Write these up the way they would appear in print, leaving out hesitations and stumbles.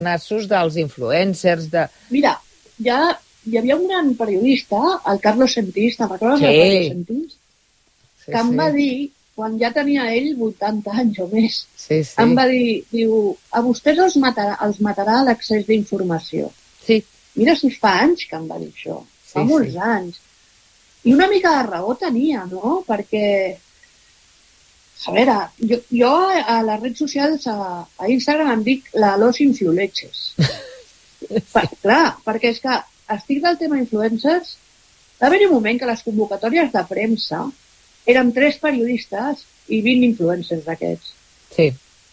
nassos dels influencers, de... Mira, ja hi havia un gran periodista, el Carlos Sentís, te'n recordes del Carlos Sentís? Que em va dir, quan ja tenia ell 80 anys o més, em va dir, diu, a vostès els matarà l'accés d'informació. Sí. Mira si fa anys que em va dir això, fa molts anys. I una mica de raó tenia, no? Perquè, a veure, jo a les redes socials, a Instagram em dic la Los Influleches. Clar, perquè és que estic del tema influencers, va haver un moment que les convocatòries de premsa érem 3 periodistes i 20 influencers d'aquests. Sí.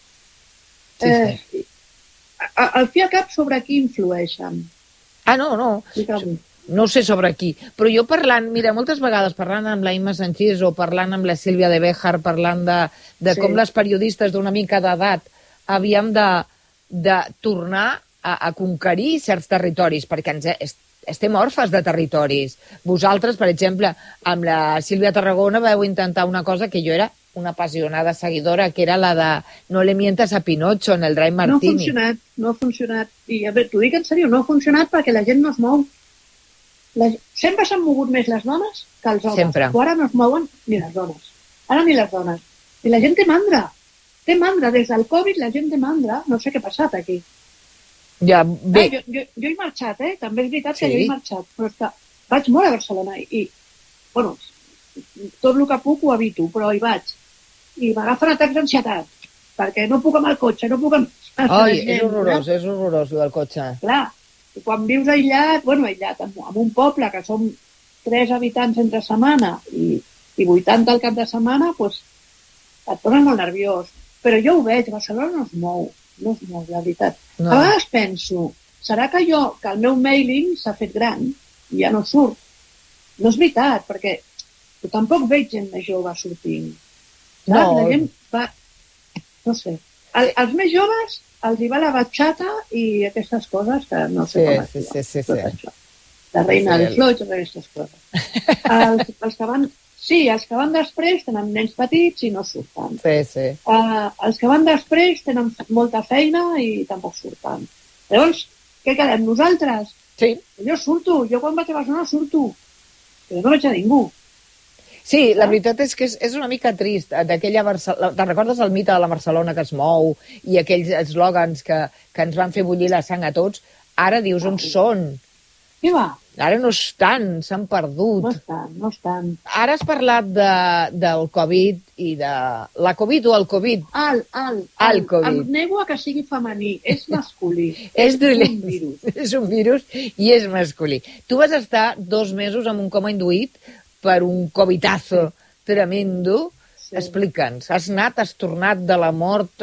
Al fi al cap, sobre qui influeixen? No. No sé sobre qui. Però jo parlant, mira, moltes vegades parlant amb la Imma Sanchís o parlant amb la Sílvia de Béjar, parlant de com les periodistes d'una mica d'edat havíem de tornar a conquerir certs territoris, perquè estem orfes de territoris. Vosaltres, per exemple, amb la Sílvia Tarragona vau intentar una cosa que jo era una apassionada seguidora, que era la de No le mientas a Pinocho en el Dry Martini. No ha funcionat. I a veure, t'ho dic en sèrio, no ha funcionat perquè la gent no es mou. Sempre s'han mogut més les dones que els homes. Sempre. Però ara no es mouen ni les dones. Ara ni les dones. I la gent té mandra. Té mandra. Des del Covid la gent té mandra. No sé què ha passat aquí. Ja, bé. Jo he marxat, també és veritat que jo he marxat, però és que vaig molt a Barcelona i, bueno, tot el que puc ho evito, però hi vaig. I m'agafen atacs d'ansietat, perquè no puc amb el cotxe, no puc amb... Ai, és horrorós, el del cotxe. Clar, i quan vius aïllat, en un poble que som 3 habitants entre setmana i 80 al cap de setmana, doncs et tornes molt nerviós. Però jo ho veig, Barcelona no es mou, la veritat. No. A vegades penso, serà que el meu mailing s'ha fet gran i ja no surt? No és veritat, perquè tampoc veig gent més jove sortint. No. La gent va... No sé. Els més joves els hi va la batxata i aquestes coses que no sé com es diuen. Sí. La reina del floig, aquestes coses. Els que van... Sí, els que van després tenen nens petits i no surten. Sí. Els que van després tenen molta feina i tampoc surten. Llavors, què quedem? Nosaltres? Sí. Jo surto, jo quan vaig a Barcelona surto, però no veig a ningú. Sí, la veritat és que és una mica trist. D'aquella Barcelona... Te'n recordes el mite de la Barcelona que es mou i aquells eslògans que ens van fer bullir la sang a tots? Ara dius on són. Què va? Ara no estan, s'han perdut. No estan. Ara has parlat del Covid i de... La Covid o el Covid? El Covid. Em nego a que sigui femení, és masculí. És un virus. És un virus i és masculí. Tu vas estar 2 mesos amb un coma induït per un covidazo tremendo. Sí. Explica'ns, has tornat de la mort...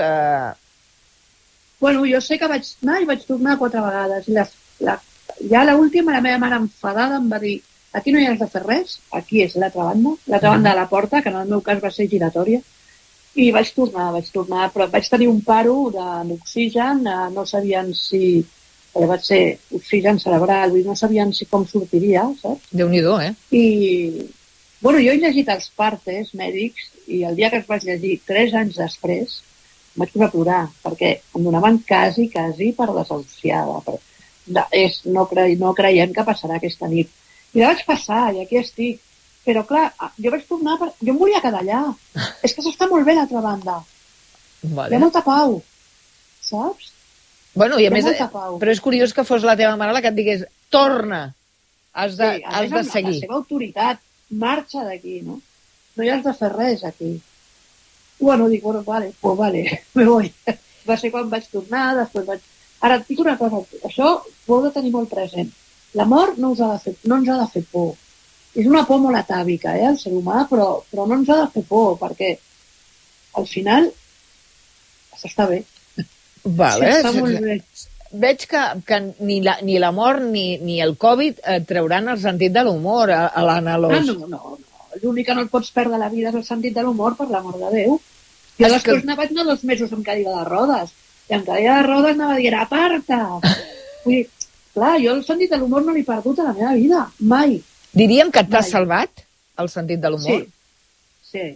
Bueno, jo sé que vaig anar i vaig tornar 4 vegades. Ja l'última, la meva mare enfadada em va dir aquí no hi has de fer res, aquí és l'altra banda de la porta, que en el meu cas va ser giratòria, i vaig tornar, però vaig tenir un paro d'oxigen, no sabien si... va ser oxigen cerebral, no sabien com sortiria, saps? Déu-n'hi-do, I, bueno, jo he llegit els partes mèdics i el dia que els vaig llegir 3 anys després em vaig posar a plorar, perquè em donaven quasi per desahuciada, no creiem que passarà aquesta nit. I la vaig passar, i aquí estic. Però, clar, jo vaig tornar... Jo em volia quedar allà. És que s'està molt bé l'altra banda. Vale. Hi ha molta pau, saps? Bueno, i a més, però és curiós que fos la teva mare la que et digués torna, has de seguir. La seva autoritat, marxa d'aquí, no? No hi has de fer res aquí. Bueno, dic, vale, me voy. Va ser quan vaig tornar, després vaig... Ara et dic una cosa, això ho heu de tenir molt present. La mort no ens ha de fer por. És una por molt atàvica, el ser humà, però no ens ha de fer por, perquè al final s'està bé. Vale. Està molt bé. Veig que ni la mort ni el Covid trauran el sentit de l'humor a l'Anna Alòs. No. L'únic que no et pots perdre la vida és el sentit de l'humor, per l'amor de Déu. Jo després vaig anar 2 mesos amb cadira de rodes. I en cadira de rodes anava a dir, aparta! Vull dir, clar, jo el sentit de l'humor no l'he perdut a la meva vida, mai. Diríem que t'has salvat el sentit de l'humor? Sí.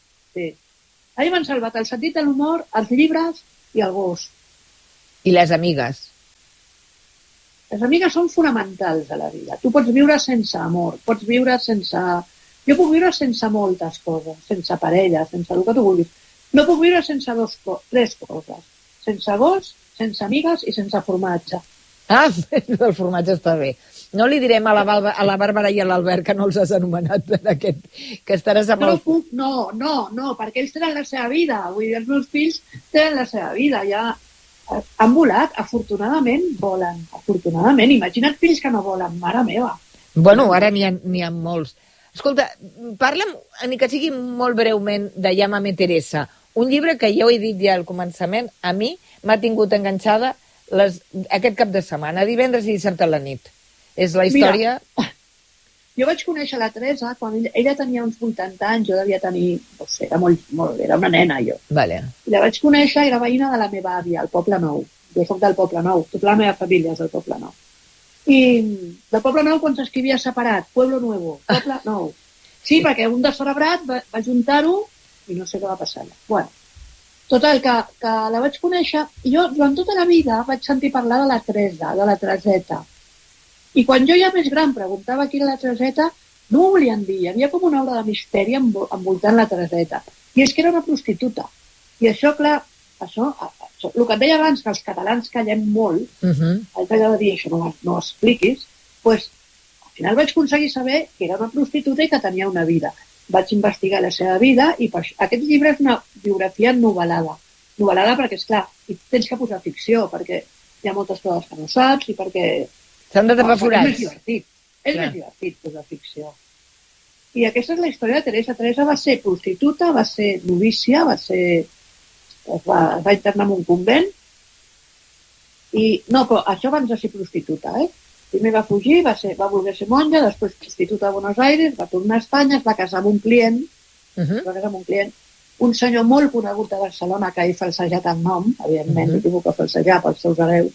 A mi m'han salvat el sentit de l'humor, els llibres i el gos. I les amigues? Les amigues són fonamentals a la vida. Tu pots viure sense amor, pots viure sense... Jo puc viure sense moltes coses, sense parella, sense el que tu vulguis. No puc viure sense tres coses. Sense gos, sense amigues i sense formatge. Ah, el formatge està bé. No li direm a la Bàrbara i a l'Albert que no els has anomenat per aquest, que estaràs amb el... No, perquè ells tenen la seva vida. Vull dir, els meus fills tenen la seva vida. Ja han volat, afortunadament volen. Afortunadament. Imagina't fills que no volen, mare meva. Bueno, ara n'hi ha molts. Escolta, parla'm, ni que sigui molt breument, de Llámame Teresa. Un llibre que ja ho he dit ja al començament, a mi m'ha tingut enganxada aquest cap de setmana, divendres i dissabte a la nit. És la història... Mira, jo vaig conèixer la Teresa quan ella tenia uns 80 anys, jo devia tenir, no sé, era una nena jo. Vale. I la vaig conèixer, era veïna de la meva àvia, al Poble Nou. Jo soc del Poble Nou, tota la meva família és del Poble Nou. I del Poble Nou quan s'escrivia separat, Pueblo Nuevo, Poble Nou. Sí, perquè un descerebrat va juntar-ho i no sé què va passar allà. Bueno, total, que la vaig conèixer i jo durant tota la vida vaig sentir parlar de la Teresa, de la Tereseta. I quan jo ja més gran preguntava qui era la Tereseta, no ho volien dir. Hi havia com una aura de misteri envoltant la Tereseta. I és que era una prostituta. I això, clar, el que et deia abans, que els catalans callem molt, el que de dir això no ho expliquis, doncs al final vaig aconseguir saber que era una prostituta i que tenia una vida. Vaig investigar la seva vida i aquest llibre és una biografia novel·lada. Novel·lada perquè, esclar, tens que posar ficció, perquè hi ha moltes coses que no saps i perquè... S'han de tapar forats. És més divertit posar ficció. I aquesta és la història de Teresa. Teresa va ser prostituta, va ser novícia, es va internar en un convent i no, però això abans de ser prostituta, primer va fugir, va voler ser monja, després prostituta a Buenos Aires, va tornar a Espanya, es va casar amb un client, un senyor molt conegut de Barcelona que ha falsejat el nom, evidentment, li puc falsejar pels seus hereus,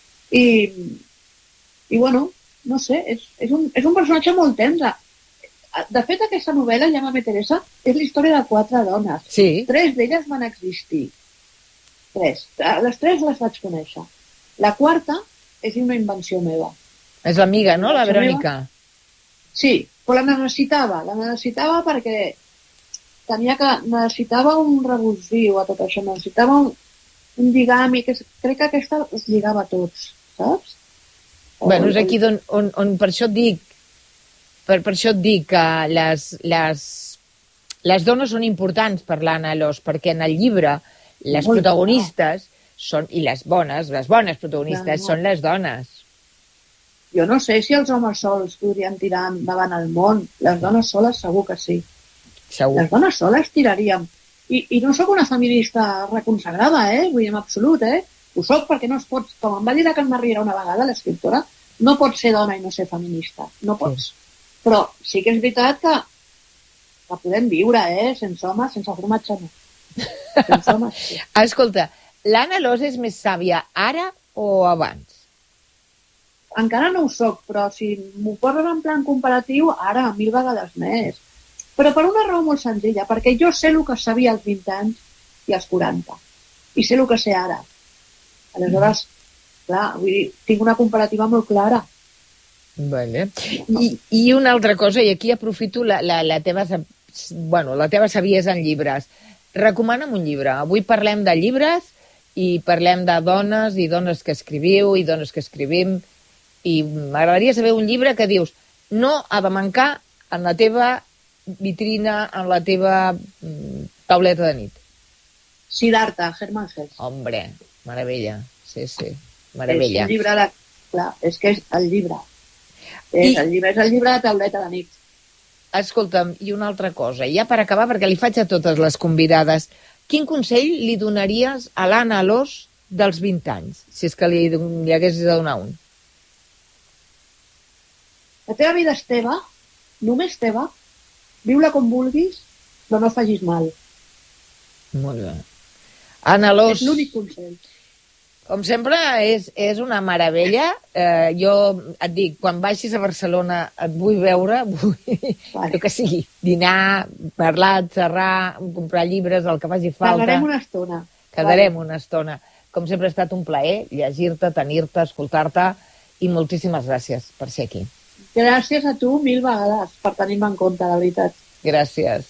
i bueno, no sé, és un personatge molt tendre. De fet, aquesta novel·la, Llámame Teresa, és la història de 4 dones. Sí. 3 d'elles van existir. 3. Les 3 les vaig conèixer. La 4ª és una invenció meva. És l'amiga, no? La Verònica. Sí, però la necessitava perquè necessitava un revulsiu a tot això, necessitava un lligam i crec que aquesta es lligava a tots, saps? Bueno, és aquí on per això et dic per això et dic que les dones són importants per l'Anna Alòs, perquè en el llibre les protagonistes són, i les bones protagonistes són les dones. Jo no sé si els homes sols podrien tirar endavant el món. Les dones soles segur que sí. Segur. Les dones soles tiraríem. I no sóc una feminista reconsagrada, vull dir, en absolut, Ho sóc perquè no es pot, com em va dir la Carme Riera una vegada, l'escriptora, no pots ser dona i no ser feminista. No pots. Sí. Però sí que és veritat que podem viure, sense homes, sense formatge no. Sense homes, sí. Escolta, l'Anna Alòs és més sàvia ara o abans? Encara no ho soc, però si m'ho poses en plan comparatiu, ara 1000 vegades més. Però per una raó molt senzilla, perquè jo sé el que sabia als 20 anys i als 40. I sé el que sé ara. Aleshores, clar, vull dir, tinc una comparativa molt clara. Vale. I una altra cosa, i aquí aprofito la teva saviesa en llibres. Recomana'm un llibre. Avui parlem de llibres i parlem de dones i dones que escriviu i dones que escrivim, i m'agradaria saber un llibre que dius no ha de mancar en la teva vitrina, en la teva tauleta de nit. Siddhartha, Hermann Hesse. Hombre, meravella. Sí, meravella. És un llibre clar, és que és el llibre. És el llibre de tauleta de nit. Escolta'm, i una altra cosa, ja per acabar, perquè li faig a totes les convidades, quin consell li donaries a l'Anna Alòs dels 20 anys, si és que li haguessis de donar un? La teva vida és teva, només teva, viu-la com vulguis, però no facis mal. Molt bé. Anna Alòs... És l'únic consell. Com sempre, és una meravella. Jo et dic, quan baixis a Barcelona et vull veure, el que sigui, dinar, parlar, xerrar, comprar llibres, el que faci falta. Quedarem una estona. Com sempre ha estat un plaer llegir-te, tenir-te, escoltar-te i moltíssimes gràcies per ser aquí. Gràcies a tu 1000 vegades per tenir-me en compte, de veritat. Gràcies.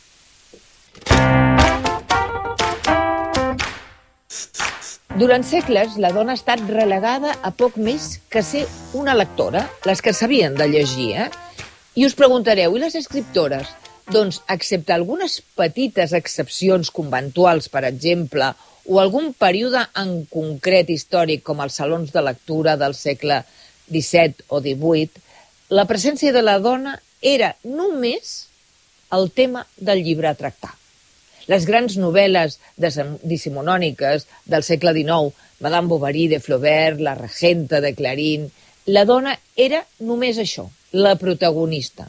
Durant segles, la dona ha estat relegada a poc més que ser una lectora, les que sabien de llegir, I us preguntareu, i les escriptores? Doncs, excepte algunes petites excepcions conventuals, per exemple, o algun període en concret històric, com els salons de lectura del segle XVII o XVIII, la presència de la dona era només el tema del llibre a tractar. Les grans novel·les decimonòniques del segle XIX, Madame Bovary de Flaubert, La regenta de Clarín, la dona era només això, la protagonista.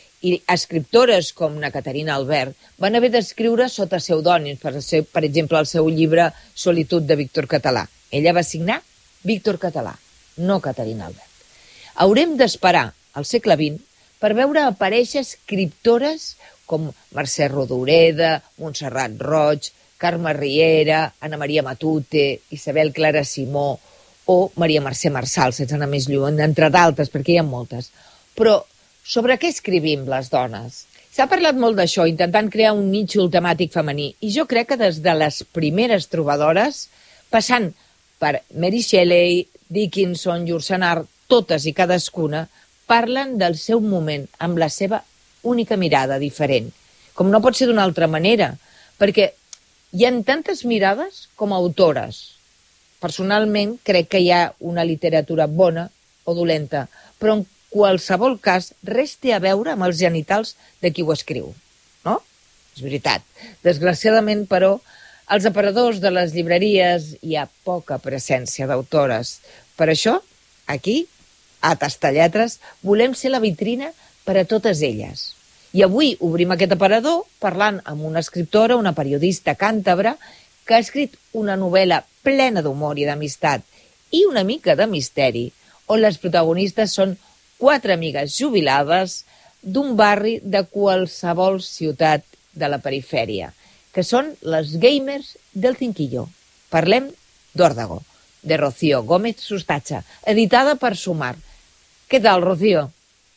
I escriptores com na Caterina Albert van haver d'escriure sota pseudònims, per exemple, el seu llibre Solitud de Víctor Català. Ella va signar Víctor Català, no Caterina Albert. Haurem d'esperar al segle XX per veure aparèixer escriptores com Mercè Rodoreda, Montserrat Roig, Carme Riera, Anna Maria Matute, Isabel Clara Simó o Maria Mercè Marçal, sense anar més lluny, entre d'altres, perquè hi ha moltes. Però sobre què escrivim les dones? S'ha parlat molt d'això, intentant crear un nínxol temàtic femení, i jo crec que des de les primeres trobadores, passant per Mary Shelley, Dickinson, Yourcenar, totes i cadascuna, parlen del seu moment amb la seva única mirada diferent, com no pot ser d'una altra manera, perquè hi ha tantes mirades com autores. Personalment, crec que hi ha una literatura bona o dolenta, però en qualsevol cas, res té a veure amb els genitals de qui ho escriu, no? És veritat. Desgraciadament, però, als aparadors de les llibreries hi ha poca presència d'autores. Per això, aquí, a Tastalletres, volem ser la vitrina per a totes elles. I avui obrim aquest aparador parlant amb una escriptora, una periodista càntabra, que ha escrit una novel·la plena d'humor i d'amistat i una mica de misteri, on les protagonistes són 4 amigues jubilades d'un barri de qualsevol ciutat de la perifèria, que són les gamers del Cinquillo. Parlem d'Órdago, de Rocío Gómez Sustacha, editada per Sumar. ¿Qué tal, Rocío?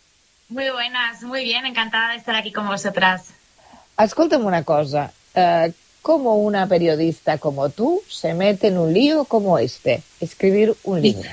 Muy buenas, muy bien, encantada de estar aquí con vosotras. Escúltame una cosa, ¿cómo una periodista como tú se mete en un lío como este, escribir un libro?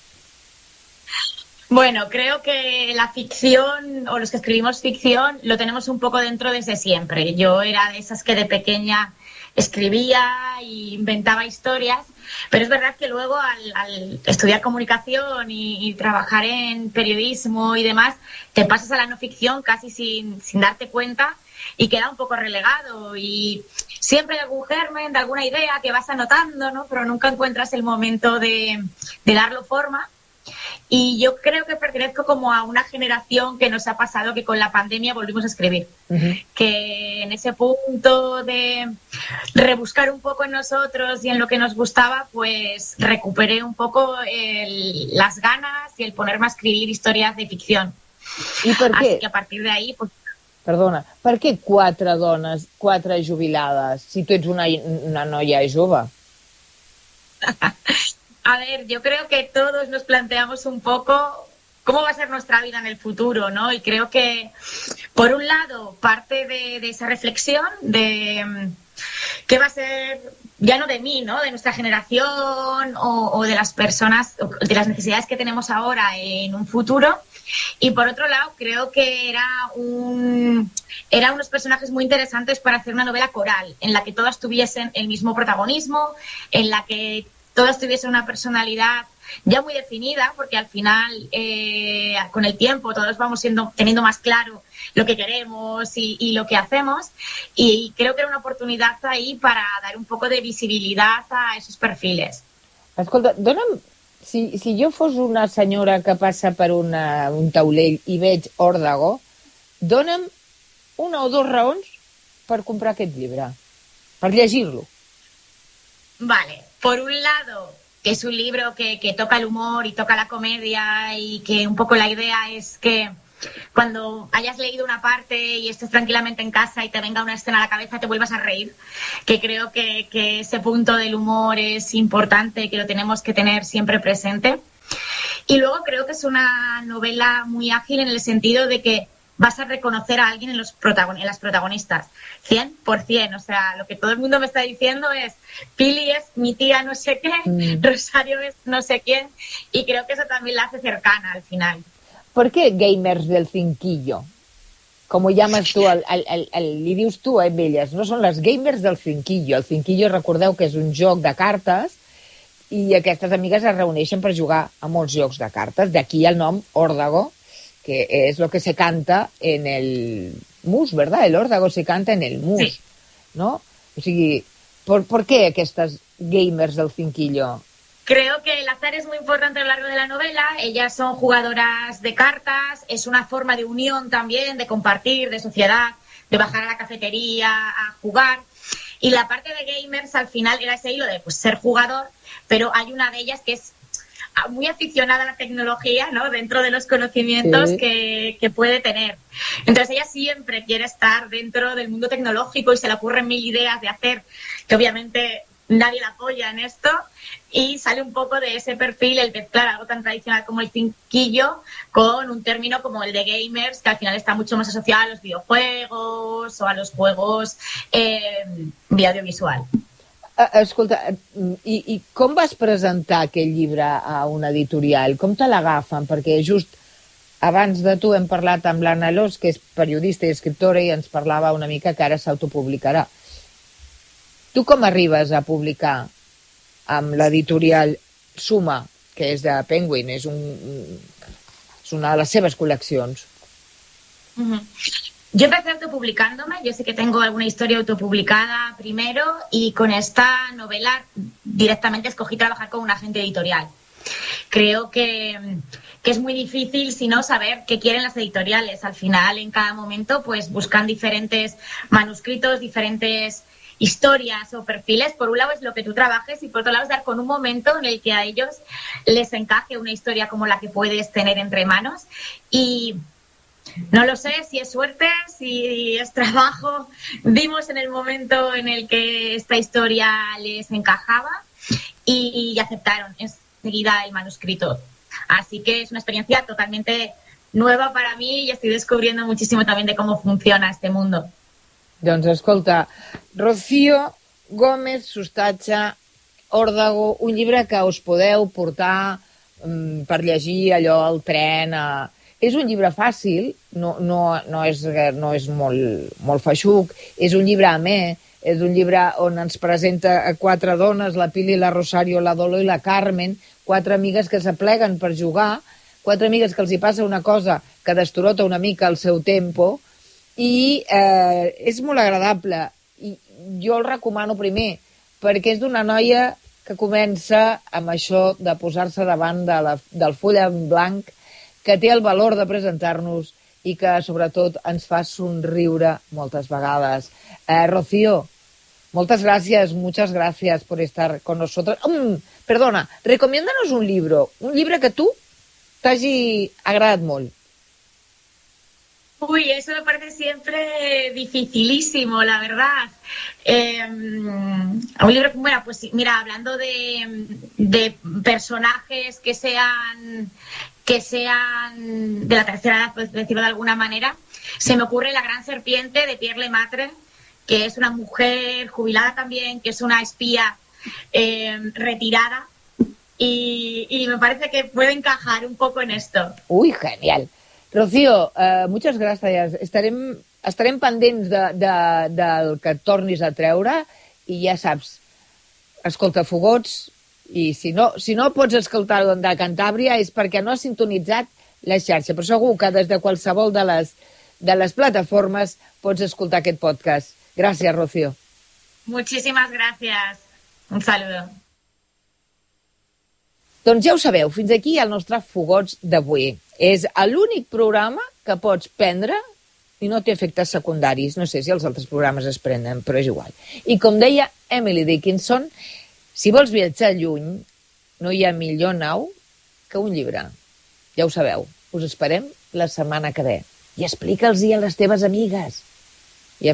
Bueno, creo que la ficción, o los que escribimos ficción, lo tenemos un poco dentro desde siempre. Yo era de esas que de pequeña escribía e inventaba historias, pero es verdad que luego al estudiar comunicación y trabajar en periodismo y demás, te pasas a la no ficción casi sin darte cuenta y queda un poco relegado, y siempre hay algún germen de alguna idea que vas anotando, ¿no? Pero nunca encuentras el momento de darlo forma. Y yo creo que pertenezco como a una generación que nos ha pasado que con la pandemia volvimos a escribir. Que en ese punto de rebuscar un poco en nosotros y en lo que nos gustaba, pues recuperé un poco las ganas y el ponerme a escribir historias de ficción. I per què? Así que a partir de ahí... Pues... Perdona, per què 4 dones, 4 jubilades, si tu ets una noia jove? A ver, yo creo que todos nos planteamos un poco cómo va a ser nuestra vida en el futuro, ¿no? Y creo que, por un lado, parte de esa reflexión de qué va a ser, ya no de mí, ¿no? De nuestra generación o de las personas, de las necesidades que tenemos ahora en un futuro. Y por otro lado, creo que eran unos personajes muy interesantes para hacer una novela coral, en la que todas tuviesen el mismo protagonismo, en la que todas tuviesen una personalidad ya muy definida, porque al final, con el tiempo, todos vamos teniendo más claro lo que queremos y lo que hacemos, y creo que era una oportunidad ahí para dar un poco de visibilidad a esos perfiles. Escolta, dona'm, si jo fos una senyora que passa per un taulell i veig Órdago, dona'm 1 o 2 raons per comprar aquest llibre, per llegir-lo. Vale, por un lado, que es un libro que toca el humor y toca la comedia, y que un poco la idea es que cuando hayas leído una parte y estés tranquilamente en casa y te venga una escena a la cabeza, te vuelvas a reír, que creo que ese punto del humor es importante, que lo tenemos que tener siempre presente. Y luego creo que es una novela muy ágil en el sentido de que vas a reconocer a alguien en las protagonistas, 100%. O sea, lo que todo el mundo me está diciendo es, Pili es mi tía no sé qué, Rosario es no sé quién, y creo que eso también la hace cercana al final. ¿Por qué gamers del cinquillo? Com ho llames tu, li dius tu a elles, no són les gamers del cinquillo. El cinquillo, recordeu que és un joc de cartes i aquestes amigues es reuneixen per jugar a molts jocs de cartes. D'aquí el nom Órdago, que es lo que se canta en el mus, ¿verdad? El órdago se canta en el mus, sí. ¿no? O sigui, ¿por qué aquestes gamers del cinquillo? Creo que el azar es muy importante a lo largo de la novela. Ellas son jugadoras de cartas, es una forma de unión también, de compartir, de sociedad, de bajar a la cafetería a jugar. Y la parte de gamers al final era ese hilo de pues, ser jugador, pero hay una de ellas que es muy aficionada a la tecnología, ¿no? Dentro de los conocimientos que puede tener. Entonces ella siempre quiere estar dentro del mundo tecnológico y se le ocurren mil ideas de hacer, que obviamente nadie la apoya en esto, y sale un poco de ese perfil, el mezclar algo tan tradicional como el cinquillo con un término como el de gamers, que al final está mucho más asociado a los videojuegos o a los juegos via audiovisual. Escolta, i com vas presentar aquell llibre a una editorial? Com te l'agafen? Perquè just abans de tu hem parlat amb l'Anna Alòs, que és periodista i escriptora, i ens parlava una mica que ara s'autopublicarà. Tu com arribes a publicar amb l'editorial Suma, que és de Penguin, és una de les seves col·leccions? Yo empecé autopublicándome, yo sé que tengo alguna historia autopublicada primero y con esta novela directamente escogí trabajar con un agente editorial. Creo que es muy difícil, si no, saber qué quieren las editoriales. Al final, en cada momento, pues buscan diferentes manuscritos, diferentes historias o perfiles. Por un lado es lo que tú trabajes y por otro lado es dar con un momento en el que a ellos les encaje una historia como la que puedes tener entre manos. Y no lo sé si es suerte, si es trabajo. Vimos en el momento en el que esta historia les encajaba y aceptaron enseguida el manuscrito. Así que es una experiencia totalmente nueva para mí y estoy descubriendo muchísimo también de cómo funciona este mundo. Doncs escolta, Rocío Gómez Sustatxa, Órdago, un llibre que us podeu portar per llegir allò al tren. És un llibre fàcil, no és molt feixuc, és un llibre amè, és un llibre on ens presenta a 4 dones, la Pili, la Rosario, la Dolo i la Carmen, 4 amigues que s'apleguen per jugar, 4 amigues que els hi passa una cosa que destorota una mica el seu tempo, i és molt agradable. I jo el recomano primer, perquè és d'una noia que comença amb això de posar-se davant del full en blanc, que té el valor de presentar-nos i que, sobretot, ens fa somriure moltes vegades. Rocío, muchas gracias por estar con nosotros. Perdona, recomiéndanos un libro que tú t'hagi agradat molt. Uy, eso me parece siempre dificilísimo, la verdad. Un libro, bueno, pues mira, hablando de personajes que sean de la tercera edad, por decirlo de alguna manera, se me ocurre La gran serpiente de Pierre Lemaitre, que es una mujer jubilada también, que es una espía retirada, y me parece que puede encajar un poco en esto. Uy, genial. Rocío, muchas gracias. Estarem pendents del que et tornis a treure i ja saps, escolta Fogots, i si no pots escoltar de Cantàbria és perquè no has sintonitzat la xarxa, però segur que des de qualsevol de les plataformes pots escoltar aquest podcast. Gràcies, Rocío. Muchísimas gracias. Un saludo. Doncs ja ho sabeu, fins aquí el nostre Fogots d'avui. És l'únic programa que pots prendre i no té efectes secundaris. No sé si els altres programes es prenen, però és igual. I com deia Emily Dickinson, si vols viatjar lluny, no hi ha millor nau que un llibre. Ja ho sabeu, us esperem la setmana que ve. I explica'ls-hi a les teves amigues.